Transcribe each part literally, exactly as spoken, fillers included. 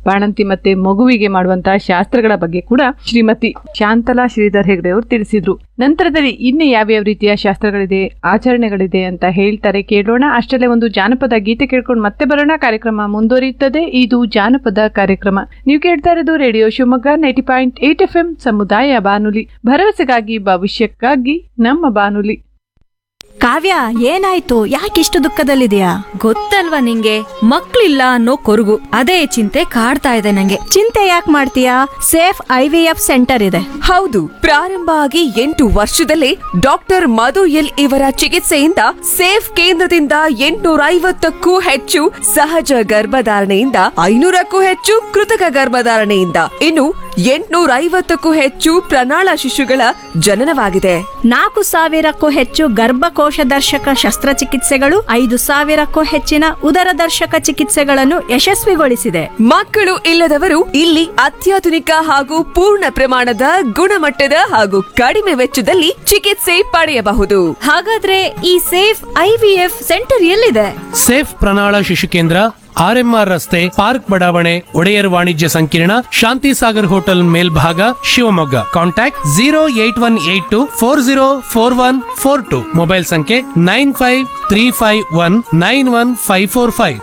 ಬಾಣಂತಿ ಮತ್ತೆ ಮಗುವಿಗೆ ಮಾಡುವಂತಹ ಶಾಸ್ತ್ರಗಳ ಬಗ್ಗೆ ಕೂಡ ಶ್ರೀಮತಿ ಶಾಂತಲಾ ಶ್ರೀಧರ್ ಹೆಗ್ಡೆ ಅವರು ತಿಳಿಸಿದ್ರು. ನಂತರದಲ್ಲಿ ಇನ್ನು ಯಾವ್ಯಾವ ರೀತಿಯ ಶಾಸ್ತ್ರಗಳಿದೆ, ಆಚರಣೆಗಳಿದೆ ಅಂತ ಹೇಳ್ತಾರೆ, ಕೇಳೋಣ. ಅಷ್ಟರಲ್ಲೇ ಒಂದು ಜಾನಪದ ಗೀತೆ ಕೇಳ್ಕೊಂಡು ಮತ್ತೆ ಬರೋಣ. ಕಾರ್ಯಕ್ರಮ ಮುಂದುವರಿಯುತ್ತದೆ. ಇದು ಜಾನಪದ ಕಾರ್ಯಕ್ರಮ. ನೀವು ಕೇಳ್ತಾ ಇರೋದು radio Shivamogga ninety point eight F M ಸಮುದಾಯ ಬಾನುಲಿ, ಭರವಸೆಗಾಗಿ ಭವಿಷ್ಯಕ್ಕಾಗಿ ನಮ್ಮ ಬಾನುಲಿ. ಕಾವ್ಯ, ಏನಾಯ್ತು? ಯಾಕಿಷ್ಟು ದುಃಖದಲ್ಲಿದೆಯಾ? ಗೊತ್ತಲ್ವಾ ನಿಂಗೆ, ಮಕ್ಳಿಲ್ಲ ಅನ್ನೋ ಕೊರಗು, ಅದೇ ಚಿಂತೆ ಕಾಡ್ತಾ ಇದೆ ನಂಗೆ. ಚಿಂತೆ ಯಾಕೆ ಮಾಡ್ತೀಯಾ? Safe I V F centre ಇದೆ. ಹೌದು, ಪ್ರಾರಂಭ ಆಗಿ ಎಂಟು ವರ್ಷದಲ್ಲೇ ಡಾಕ್ಟರ್ ಮಧು ಎಲ್ ಇವರ ಚಿಕಿತ್ಸೆಯಿಂದ ಸೇಫ್ ಕೇಂದ್ರದಿಂದ ಎಂಟುನೂರ ಐವತ್ತಕ್ಕೂ ಹೆಚ್ಚು ಸಹಜ ಗರ್ಭಧಾರಣೆಯಿಂದ ಐನೂರಕ್ಕೂ ಹೆಚ್ಚು ಕೃತಕ ಗರ್ಭಧಾರಣೆಯಿಂದ ಇನ್ನು ಎಂಟುನೂರ ಐವತ್ತಕ್ಕೂ ಹೆಚ್ಚು ಪ್ರಣಾಳ ಶಿಶುಗಳ ಜನನವಾಗಿದೆ. ನಾಲ್ಕು ಸಾವಿರಕ್ಕೂ ಹೆಚ್ಚು ಗರ್ಭಕೋಶ ದರ್ಶಕ ಶಸ್ತ್ರಚಿಕಿತ್ಸೆಗಳು, ಐದು ಸಾವಿರಕ್ಕೂ ಹೆಚ್ಚಿನ ಉದರ ದರ್ಶಕ ಚಿಕಿತ್ಸೆಗಳನ್ನು ಯಶಸ್ವಿಗೊಳಿಸಿದೆ. ಮಕ್ಕಳು ಇಲ್ಲದವರು ಇಲ್ಲಿ ಅತ್ಯಾಧುನಿಕ ಹಾಗೂ ಪೂರ್ಣ ಪ್ರಮಾಣದ ಗುಣಮಟ್ಟದ ಹಾಗೂ ಕಡಿಮೆ ವೆಚ್ಚದಲ್ಲಿ ಚಿಕಿತ್ಸೆ ಪಡೆಯಬಹುದು. ಹಾಗಾದ್ರೆ ಈ safe I V F centre ಎಲ್ಲಿದೆ? ಸೇಫ್ ಪ್ರಣಾಳ ಶಿಶು ಕೇಂದ್ರ, ಆರ್ ಎಂ ಆರ್ ರಸ್ತೆ, ಪಾರ್ಕ್ ಬಡಾವಣೆ, ಒಡೆಯರ್ ವಾಣಿಜ್ಯ ಸಂಕೀರ್ಣ, ಶಾಂತಿ ಸಾಗರ್ ಹೋಟೆಲ್ ಮೇಲ್ಭಾಗ, Shivamogga. Contact zero eight one eight to four zero four one four to. Mobile ಸಂಖ್ಯೆ nine five three five one nine one five four five.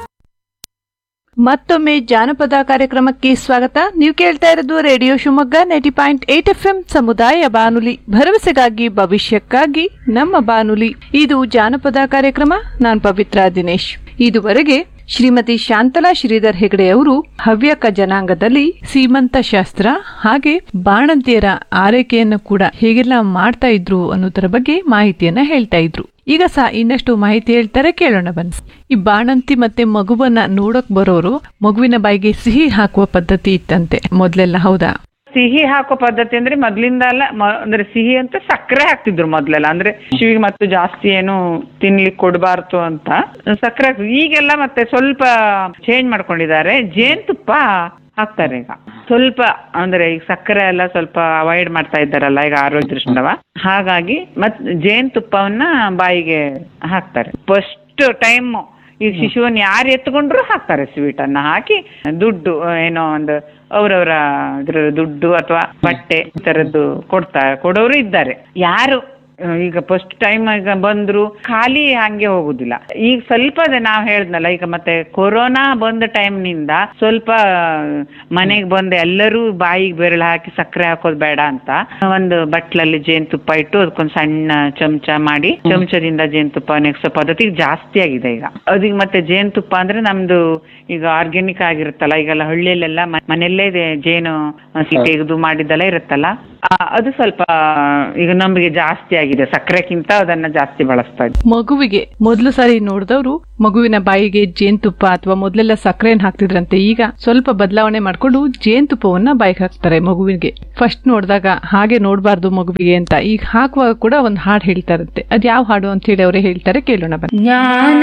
ಮತ್ತೊಮ್ಮೆ ಜಾನಪದ ಕಾರ್ಯಕ್ರಮಕ್ಕೆ ಸ್ವಾಗತ. ನೀವು ಕೇಳ್ತಾ ಇರೋದು radio Shivamogga ninety point eight F M ಸಮುದಾಯ ಬಾನುಲಿ, ಭರವಸೆಗಾಗಿ ಭವಿಷ್ಯಕ್ಕಾಗಿ ನಮ್ಮ ಬಾನುಲಿ. ಇದು ಜಾನಪದ ಕಾರ್ಯಕ್ರಮ. ನಾನು ಪವಿತ್ರ ದಿನೇಶ್. ಇದುವರೆಗೆ ಶ್ರೀಮತಿ ಶಾಂತಲಾ ಶ್ರೀಧರ್ ಹೆಗ್ಡೆ ಅವರು ಹವ್ಯಕ ಜನಾಂಗದಲ್ಲಿ ಸೀಮಂತ ಶಾಸ್ತ್ರ ಹಾಗೆ ಬಾಣಂತಿಯರ ಆರೈಕೆಯನ್ನು ಕೂಡ ಹೇಗೆಲ್ಲ ಮಾಡ್ತಾ ಇದ್ರು ಅನ್ನೋದರ ಬಗ್ಗೆ ಮಾಹಿತಿಯನ್ನ ಹೇಳ್ತಾ ಇದ್ರು. ಈಗ ಸಹ ಇನ್ನಷ್ಟು ಮಾಹಿತಿ ಹೇಳ್ತಾರೆ, ಕೇಳೋಣ ಬನ್ನಿ. ಈ ಬಾಣಂತಿ ಮತ್ತೆ ಮಗುವನ್ನ ನೋಡಕ್ ಬರೋರು ಮಗುವಿನ ಬಾಯಿಗೆ ಸಿಹಿ ಹಾಕುವ ಪದ್ಧತಿ ಇತ್ತಂತೆ ಮೊದ್ಲೆಲ್ಲ, ಹೌದಾ? ಸಿಹಿ ಹಾಕೋ ಪದ್ಧತಿ ಅಂದ್ರೆ ಮೊದ್ಲಿಂದ ಅಲ್ಲ, ಅಂದ್ರೆ ಸಿಹಿ ಅಂತ ಸಕ್ಕರೆ ಹಾಕ್ತಿದ್ರು ಮೊದ್ಲೆಲ್ಲ. ಅಂದ್ರೆ ಶಿವಿಗೆ ಮತ್ತು ಜಾಸ್ತಿ ಏನು ತಿನ್ಲಿಕ್ಕೆ ಕೊಡಬಾರ್ದು ಅಂತ ಸಕ್ಕರೆ ಹಾಕ್ತಿದ್ರು. ಈಗೆಲ್ಲ ಮತ್ತೆ ಸ್ವಲ್ಪ ಚೇಂಜ್ ಮಾಡ್ಕೊಂಡಿದ್ದಾರೆ, ಜೇನುತುಪ್ಪ ಹಾಕ್ತಾರೆ ಈಗ. ಸ್ವಲ್ಪ ಅಂದ್ರೆ ಈಗ ಸಕ್ಕರೆ ಎಲ್ಲ ಸ್ವಲ್ಪ ಅವಾಯ್ಡ್ ಮಾಡ್ತಾ ಇದ್ದಾರಲ್ಲ ಈಗ ಆರೋಗ್ಯ ದೃಷ್ಟಿಯಿಂದ, ಹಾಗಾಗಿ ಮತ್ ಜೇನುತುಪ್ಪವನ್ನ ಬಾಯಿಗೆ ಹಾಕ್ತಾರೆ. ಫಸ್ಟ್ ಟೈಮ್ ಈ ಶಿಶುವನ್ನ ಯಾರು ಎತ್ಕೊಂಡ್ರು ಹಾಕ್ತಾರೆ, ಸ್ವೀಟ್ ಅನ್ನ ಹಾಕಿ ದುಡ್ಡು ಏನೋ ಒಂದು ಅವರವರ ಇದ್ರ ದುಡ್ಡು ಅಥವಾ ಬಟ್ಟೆ ಈ ತರದ್ದು ಕೊಡ್ತಾ ಕೊಡೋರು ಇದ್ದಾರೆ. ಯಾರು ಈಗ ಫಸ್ಟ್ ಟೈಮ್ ಈಗ ಬಂದ್ರು ಖಾಲಿ ಹಂಗೆ ಹೋಗುದಿಲ್ಲ. ಈಗ ಸ್ವಲ್ಪ ನಾವ್ ಹೇಳ್ದ್ನಲ್ಲ, ಈಗ ಮತ್ತೆ ಕೊರೋನಾ ಬಂದ ಟೈಮ್ ನಿಂದ ಸ್ವಲ್ಪ ಮನೆಗೆ ಬಂದು ಎಲ್ಲರೂ ಬಾಯಿಗೆ ಬೆರಳು ಹಾಕಿ ಸಕ್ಕರೆ ಹಾಕೋದ್ ಬೇಡ ಅಂತ ಒಂದು ಬಟ್ಲಲ್ಲಿ ಜೇನುತುಪ್ಪ ಇಟ್ಟು ಅದಕ್ಕೊಂದು ಸಣ್ಣ ಚಮಚ ಮಾಡಿ ಚಮಚದಿಂದ ಜೇನುತುಪ್ಪ ನೆಕ್ಸೋ ಪದ್ಧತಿ ಜಾಸ್ತಿ ಆಗಿದೆ ಈಗ. ಅದೀಗ ಮತ್ತೆ ಜೇನುತುಪ್ಪ ಅಂದ್ರೆ ನಮ್ದು ಈಗ ಆರ್ಗ್ಯಾನಿಕ್ ಆಗಿರುತ್ತಲ್ಲ, ಈಗೆಲ್ಲ ಹಳ್ಳಿಯಲ್ಲೆಲ್ಲ ಮನೆಯಲ್ಲೇ ಜೇನು ತೆಗೆದು ಮಾಡಿದ್ದೆಲ್ಲ ಇರುತ್ತಲ್ಲ, ಅದು ಸ್ವಲ್ಪ ಈಗ ನಮಗೆ ಜಾಸ್ತಿ ಆಗಿದೆ, ಸಕ್ಕರೆಕ್ಕಿಂತ ಅದನ್ನ ಜಾಸ್ತಿ ಬಳಸ್ತಾ ಇದ್ವಿ. ಮಗುವಿಗೆ ಮೊದಲು ಸಾರಿ ನೋಡಿದವರು ಮಗುವಿನ ಬಾಯಿಗೆ ಜೇನುತುಪ್ಪ ಅಥವಾ ಮೊದಲೆಲ್ಲ ಸಕ್ಕರೆಯನ್ನು ಹಾಕ್ತಿದ್ರಂತೆ. ಈಗ ಸ್ವಲ್ಪ ಬದಲಾವಣೆ ಮಾಡ್ಕೊಂಡು ಜೇನುತುಪ್ಪವನ್ನ ಬಾಯಿಗೆ ಹಾಕ್ತಾರೆ ಮಗುವಿಗೆ. ಫಸ್ಟ್ ನೋಡಿದಾಗ ಹಾಗೆ ನೋಡಬಾರ್ದು ಮಗುವಿಗೆ ಅಂತ ಈಗ ಹಾಕುವಾಗ ಕೂಡ ಒಂದು ಹಾಡು ಹೇಳ್ತಾರಂತೆ. ಅದ್ ಯಾವ ಹಾಡು ಅಂತ ಹೇಳಿ ಅವರೇ ಹೇಳ್ತಾರೆ, ಕೇಳೋಣ ಬನ್ನಿ.